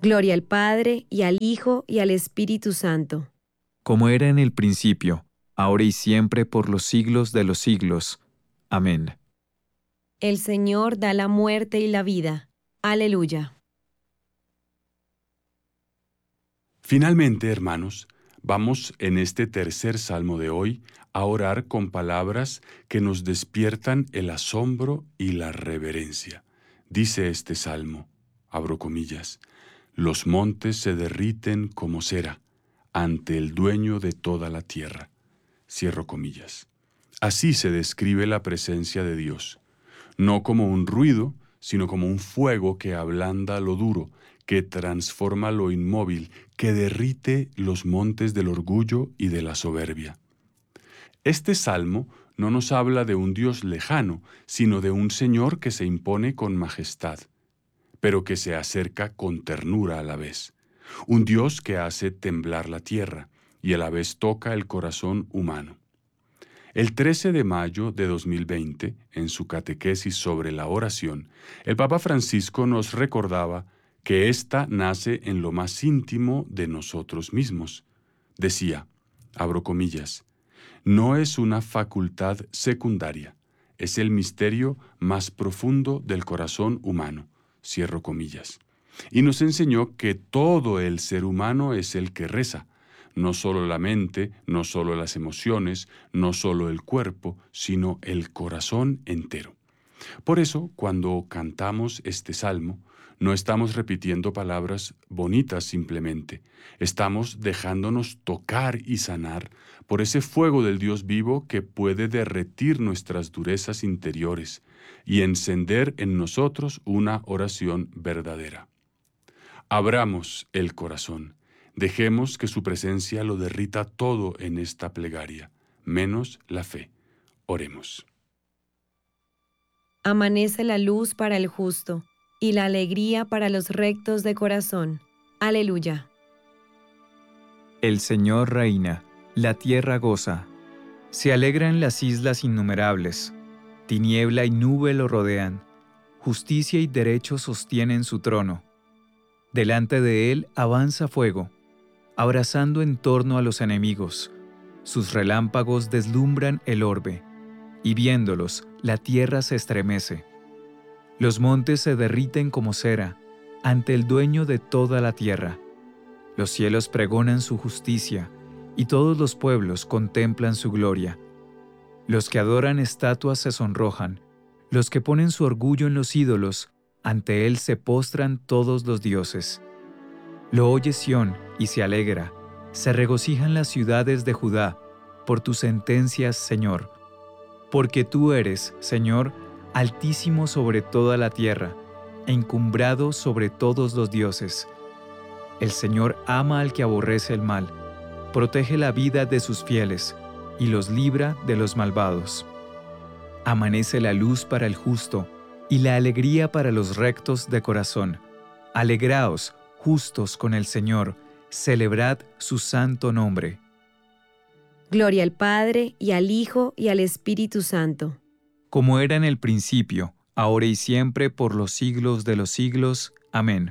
Gloria al Padre, y al Hijo, y al Espíritu Santo. Como era en el principio, ahora y siempre, por los siglos de los siglos. Amén. El Señor da la muerte y la vida. Aleluya. Finalmente, hermanos, vamos en este tercer salmo de hoy a orar con palabras que nos despiertan el asombro y la reverencia. Dice este salmo, abro comillas, los montes se derriten como cera ante el dueño de toda la tierra. Cierro comillas. Así se describe la presencia de Dios, no como un ruido, sino como un fuego que ablanda lo duro, que transforma lo inmóvil, que derrite los montes del orgullo y de la soberbia. Este salmo no nos habla de un Dios lejano, sino de un Señor que se impone con majestad, pero que se acerca con ternura a la vez. Un Dios que hace temblar la tierra y a la vez toca el corazón humano. El 13 de mayo de 2020, en su catequesis sobre la oración, el Papa Francisco nos recordaba que ésta nace en lo más íntimo de nosotros mismos. Decía, abro comillas, no es una facultad secundaria, es el misterio más profundo del corazón humano, cierro comillas. Y nos enseñó que todo el ser humano es el que reza, no solo la mente, no solo las emociones, no solo el cuerpo, sino el corazón entero. Por eso, cuando cantamos este salmo, no estamos repitiendo palabras bonitas simplemente, estamos dejándonos tocar y sanar por ese fuego del Dios vivo que puede derretir nuestras durezas interiores y encender en nosotros una oración verdadera. Abramos el corazón. Dejemos que su presencia lo derrita todo en esta plegaria, menos la fe. Oremos. Amanece la luz para el justo, y la alegría para los rectos de corazón. Aleluya. El Señor reina, la tierra goza. Se alegran las islas innumerables. Tiniebla y nube lo rodean. Justicia y derecho sostienen su trono. Delante de él avanza fuego, abrazando en torno a los enemigos. Sus relámpagos deslumbran el orbe, y viéndolos, la tierra se estremece. Los montes se derriten como cera ante el dueño de toda la tierra. Los cielos pregonan su justicia, y todos los pueblos contemplan su gloria. Los que adoran estatuas se sonrojan, los que ponen su orgullo en los ídolos, ante él se postran todos los dioses. Lo oye Sión y se alegra, se regocijan las ciudades de Judá, por tus sentencias, Señor. Porque tú eres, Señor, altísimo sobre toda la tierra, e encumbrado sobre todos los dioses. El Señor ama al que aborrece el mal, protege la vida de sus fieles, y los libra de los malvados. Amanece la luz para el justo, y la alegría para los rectos de corazón. Alegraos, justos con el Señor, celebrad su santo nombre. Gloria al Padre, y al Hijo, y al Espíritu Santo. Como era en el principio, ahora y siempre, por los siglos de los siglos. Amén.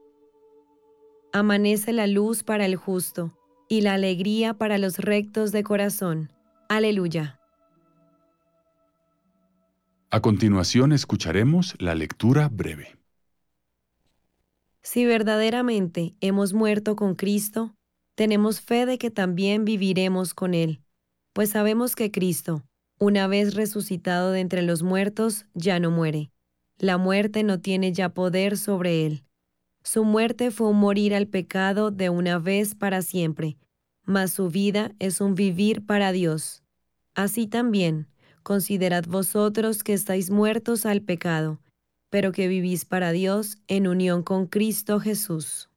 Amanece la luz para el justo, y la alegría para los rectos de corazón. Aleluya. A continuación escucharemos la lectura breve. Si verdaderamente hemos muerto con Cristo, tenemos fe de que también viviremos con Él, pues sabemos que Cristo, una vez resucitado de entre los muertos, ya no muere. La muerte no tiene ya poder sobre Él. Su muerte fue un morir al pecado de una vez para siempre, mas su vida es un vivir para Dios. Así también, considerad vosotros que estáis muertos al pecado, pero que vivís para Dios en unión con Cristo Jesús.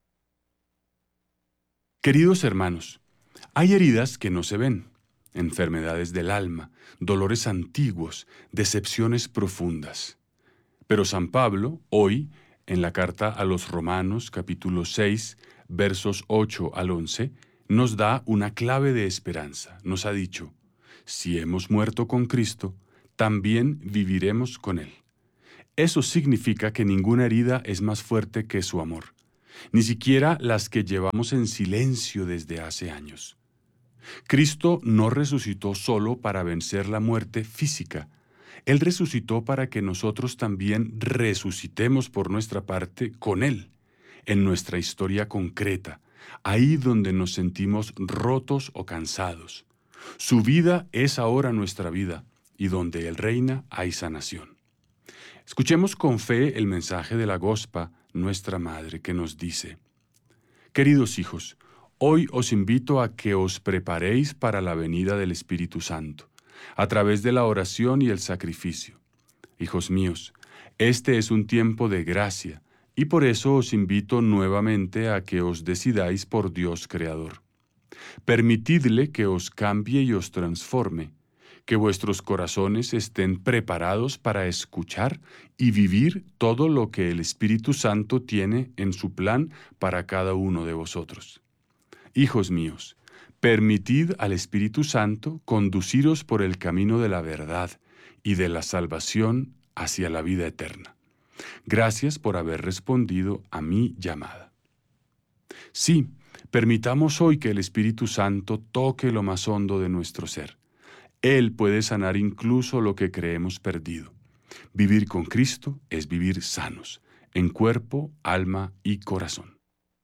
Queridos hermanos, hay heridas que no se ven, enfermedades del alma, dolores antiguos, decepciones profundas. Pero San Pablo, hoy, en la carta a los Romanos, capítulo 6, versos 8 al 11, nos da una clave de esperanza. Nos ha dicho, si hemos muerto con Cristo, también viviremos con Él. Eso significa que ninguna herida es más fuerte que su amor. ni siquiera las que llevamos en silencio desde hace años. Cristo no resucitó solo para vencer la muerte física. Él resucitó para que nosotros también resucitemos por nuestra parte con Él, en nuestra historia concreta, ahí donde nos sentimos rotos o cansados. Su vida es ahora nuestra vida, y donde Él reina hay sanación. Escuchemos con fe el mensaje de la Gospa, nuestra Madre, que nos dice: Queridos hijos, hoy os invito a que os preparéis para la venida del Espíritu Santo, a través de la oración y el sacrificio. Hijos míos, este es un tiempo de gracia, y por eso os invito nuevamente a que os decidáis por Dios Creador. Permitidle que os cambie y os transforme, que vuestros corazones estén preparados para escuchar y vivir todo lo que el Espíritu Santo tiene en su plan para cada uno de vosotros. Hijos míos, permitid al Espíritu Santo conduciros por el camino de la verdad y de la salvación hacia la vida eterna. Gracias por haber respondido a mi llamada. Sí, permitamos hoy que el Espíritu Santo toque lo más hondo de nuestro ser. Él puede sanar incluso lo que creemos perdido. Vivir con Cristo es vivir sanos, en cuerpo, alma y corazón.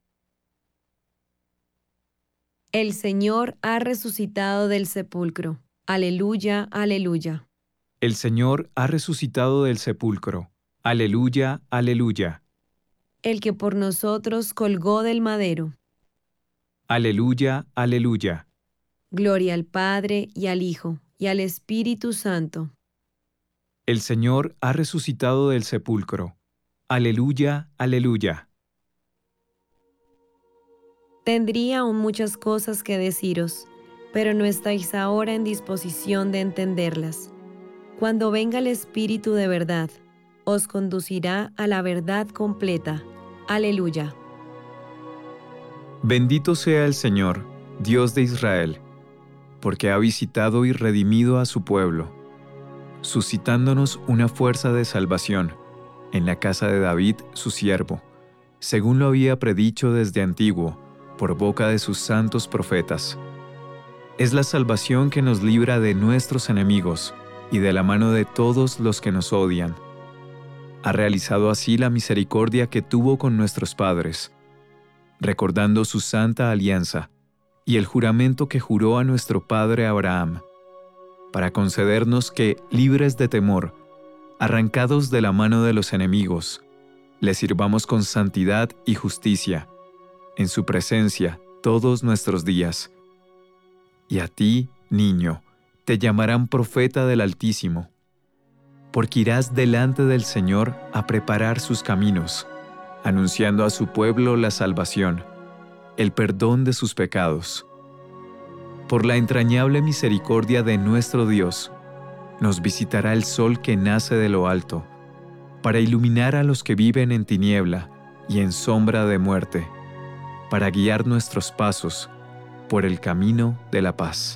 El Señor ha resucitado del sepulcro. Aleluya, aleluya. El Señor ha resucitado del sepulcro. Aleluya, aleluya. El que por nosotros colgó del madero. Aleluya, aleluya. Gloria al Padre y al Hijo y al Espíritu Santo. El Señor ha resucitado del sepulcro. Aleluya, aleluya. Tendría aún muchas cosas que deciros, pero no estáis ahora en disposición de entenderlas. Cuando venga el Espíritu de verdad, os conducirá a la verdad completa. Aleluya. Bendito sea el Señor, Dios de Israel, porque ha visitado y redimido a su pueblo, suscitándonos una fuerza de salvación en la casa de David, su siervo, según lo había predicho desde antiguo, por boca de sus santos profetas. Es la salvación que nos libra de nuestros enemigos y de la mano de todos los que nos odian. Ha realizado así la misericordia que tuvo con nuestros padres, recordando su santa alianza y el juramento que juró a nuestro padre Abraham, para concedernos que, libres de temor, arrancados de la mano de los enemigos, le sirvamos con santidad y justicia, en su presencia todos nuestros días. Y a ti, niño, te llamarán profeta del Altísimo, porque irás delante del Señor a preparar sus caminos, anunciando a su pueblo la salvación, el perdón de sus pecados. Por la entrañable misericordia de nuestro Dios, nos visitará el sol que nace de lo alto, para iluminar a los que viven en tiniebla y en sombra de muerte, para guiar nuestros pasos por el camino de la paz.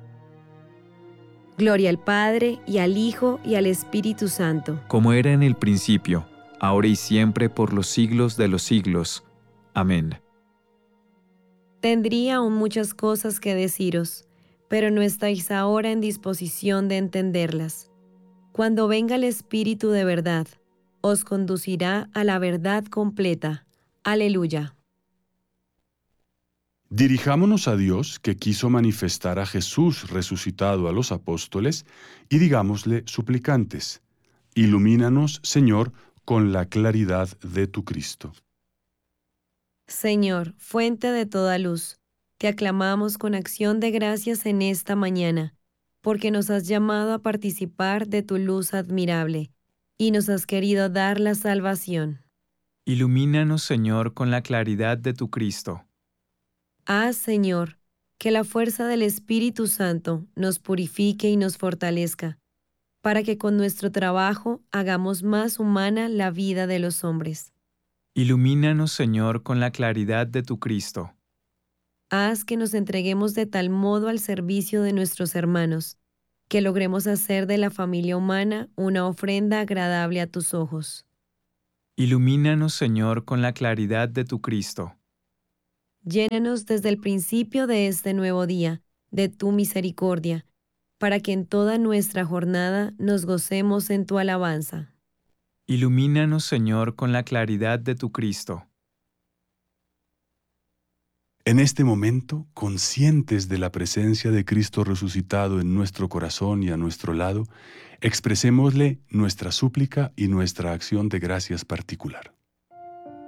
Gloria al Padre, y al Hijo, y al Espíritu Santo. Como era en el principio, ahora y siempre, por los siglos de los siglos. Amén. Tendría aún muchas cosas que deciros, pero no estáis ahora en disposición de entenderlas. Cuando venga el Espíritu de verdad, os conducirá a la verdad completa. Aleluya. Dirijámonos a Dios, que quiso manifestar a Jesús resucitado a los apóstoles, y digámosle suplicantes: ilumínanos, Señor, con la claridad de tu Cristo. Señor, fuente de toda luz, te aclamamos con acción de gracias en esta mañana, porque nos has llamado a participar de tu luz admirable, y nos has querido dar la salvación. Ilumínanos, Señor, con la claridad de tu Cristo. Haz, Señor, que la fuerza del Espíritu Santo nos purifique y nos fortalezca, para que con nuestro trabajo hagamos más humana la vida de los hombres. Ilumínanos, Señor, con la claridad de tu Cristo. Haz que nos entreguemos de tal modo al servicio de nuestros hermanos, que logremos hacer de la familia humana una ofrenda agradable a tus ojos. Ilumínanos, Señor, con la claridad de tu Cristo. Llénanos desde el principio de este nuevo día de tu misericordia, para que en toda nuestra jornada nos gocemos en tu alabanza. Ilumínanos, Señor, con la claridad de tu Cristo. En este momento, conscientes de la presencia de Cristo resucitado en nuestro corazón y a nuestro lado, expresémosle nuestra súplica y nuestra acción de gracias particular.